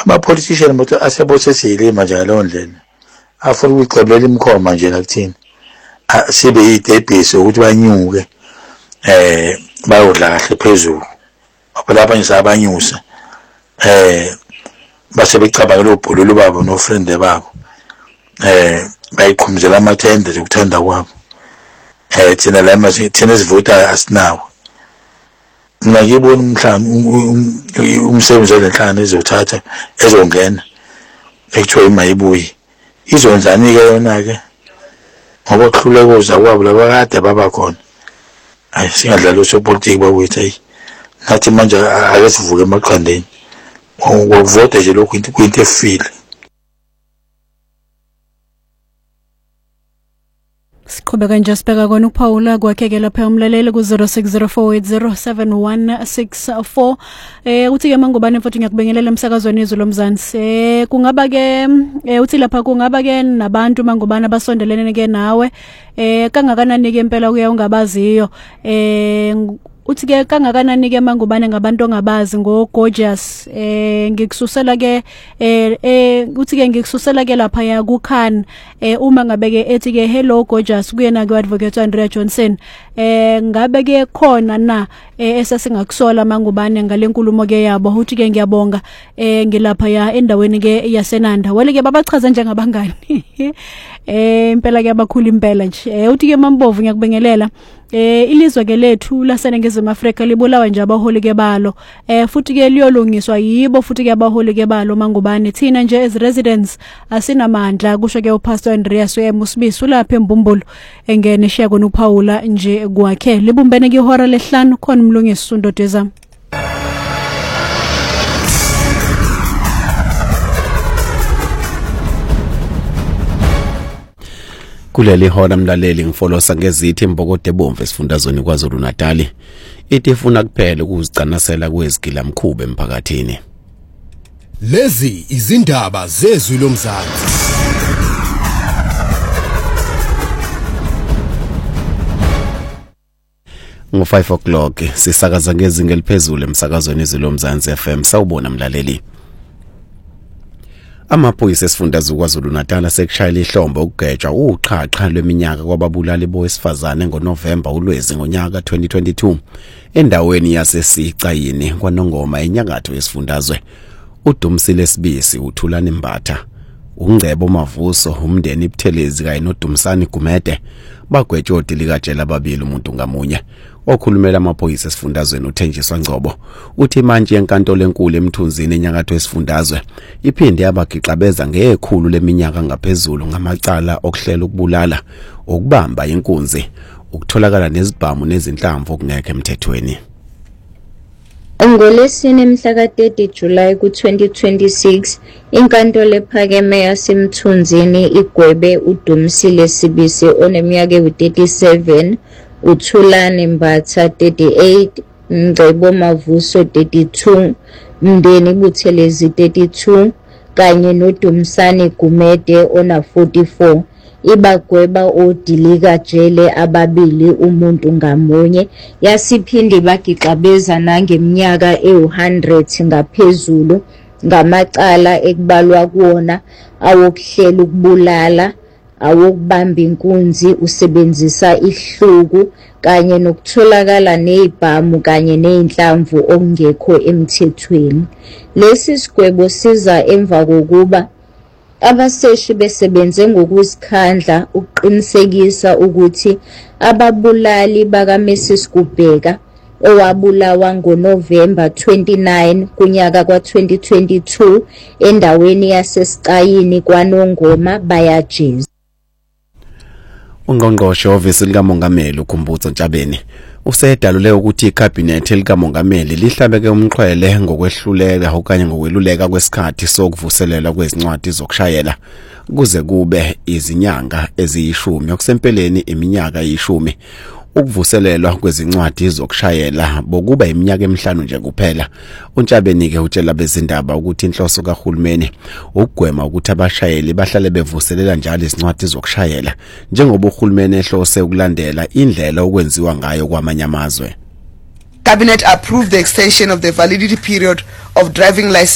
ama-politician moto asebosesile manje ngaleyo ndlela afuna ukucebela imkhoma nje la kuthini sibe yidebhisi ukuthi banyuke bayodla kahle phezulu phela abanye sabanyusa base becabangela ubhululo babo no friend babo bayiqhumuzela amathende ukuthanda kwabo thina la manje thina sivota asinawo ngiyibona umhlanje umsebenzi wenhlangano ezothatha ezongena ekuthiwa imayibuyi izonzani ke yona ke ngoba kuhluleka kwabo labakade baba khona hayi singadlala usopolitiki bakwethu ayi nathi manje ake sivuke emaqandeni ngokuvota nje lokhu into efile. Siqhubeka nje sibheka kona ukuphawula kwakhe lapha umlaleli ku 0604807164 uthi ke mangubane mfowethu ngiyakubengelela emsakazweni izwe lomzansi kungaba ke uthi lapha kungaba ke nabantu mangubane abasondelene ke nawe kangakanani ke impela kuya ungabaziyo uthi ke kangakanani ke mangubane ngabantu ongabazi ngo Gorgeous ngikususela ke uthi ke ngikususela ke lapha ya ku Khan uma ngabe ke ethi ke hello Gorgeous kuyena ke advocate Andrea Johnson ngabe ke khona na esesingakusola mangubane ngalenkulumo ke yabo uthi ke ngiyabonga ngilapha ya endaweni ke yasenanda wele ke babachaza njengabangani impela ke abakhulu impela nje uthi ke Mambovu ngiyakubengelela ilizwe ke lethu laseNingizimu Afrika libulawa nje abaholi ke balo futhi ke liyolungiswa yibo futhi ke abaholi ke balo mangubane thina nje as residents asinamandla kusho ke uPastor Andreas Musibisi ulapha eMbumbulu engene shiya kona uPaula nje kwakhe libumbene ke ihora lehlanu khona umlungisi Sundodezama kuleli hora mlaleli ngifolosa ngezithi imbokode bomvu esifundazweni kwaZulu Natal ithi ifuna kuphela ukuzicanasela kwezigila mkhuba emphakathini. Lezi izindaba zezwi lomzansi. Ngo 5 o'clock sisakaza ngezinga eliphezulu emsakazweni izwe lomzansi FM sawubona mlaleli. Amaphoyisa esifundazwe kwaZulu Natal sekushayela ihlombe ukugejwa uqhaqha lweminyaka kwababulali bowesifazane ngoNovember uLwezi ngonyaka 2022 endaweni yaseSicayini kwaNongoma enyakatho yesifundazwe. uDumsile Sibisi uThulani Mbatha uNgcebo Mavuso umndeni iButhelezi kanye noDumsani Gumede bagwetshwa likaJela ababili umuntu ngamunye. Okhulumela amaphoyisa esifundazweni uThenjiswa Ngcobo uthi manje enkantolo enkulu eMthunzini enyakatho yesifundazwe iphinde yabagiqabeza ngekhulu leminyaka ngaphezulu ngamacala okuhlela ukubulala ukubamba inkunzi ukutholakala nezibhamu nezinhlamvu okungekho emthethweni. Ngolesine mhla ka-30 July ku-2026 inkantolo ephakeme yaseMthunzini igwebe uDumsile Sibisi oneminyaka ewu-37 uThulani Mbatha 38 Ngcebo Mavuso 32 Mndeni Buthelezi 32 kanye noDumsani Gumede ona 44 ibagweba odilika jele ababili umuntu ngamunye yasiphindi bagiqabeza nangeminyaka ewu100 ngaphezulu ngamacala ekubalwa kuona awokuhlela ukubulala awokubamba inkunzi usebenzisa ihluku kanye nokutholakala nezibhamu kanye nezinhlamvu okungekho emthethweni. Lesi sigwebo siza emva kokuba abaseshi besebenze ngokuzikhandla ukuqinisekisa ukuthi ababulali bakaMrs Kubheka owabulawa ngoNovember 29 kunyaka kwa2022 endaweni yaseSicayini kwaNongoma bayajeza. Ungqongqoshe ofisi likamongameli uKhumbudzo Ntshabeni usedalule ukuthi icabinet likamongameli lihlabeke umxhwele ngokwehluleka okanye ngokweluleka kwesikhathi sokuvuselelwa kwezincwadi zokushayela kuze kube izinyanga eziyishumi okusempeleni iminyaka eyishumi ukuvuselelwa kwezincwadi zokushayela bokuba iminyaka emihlanu nje kuphela. uNtshabeni ke utshela bezindaba ukuthi inhloso kahulumeni ukugwema ukuthi abashayeli bahlale bevuselela njalo izincwadi zokushayela njengoba uhulumeni ehlose ukulandela indlela okwenziwa ngayo kwamanye amazwe. Cabinet approved the extension of the validity period of driving license